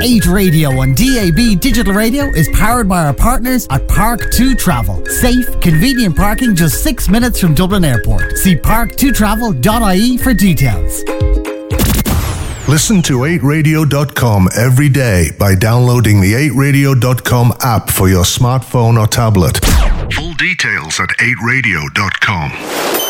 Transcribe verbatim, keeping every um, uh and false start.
eight Radio on D A B Digital Radio is powered by our partners at Park two Travel. Safe, convenient parking just six minutes from Dublin Airport. See park two travel dot I E for details. Listen to eight radio dot com every day by downloading the eight radio dot com app for your smartphone or tablet. Full details at eight radio dot com.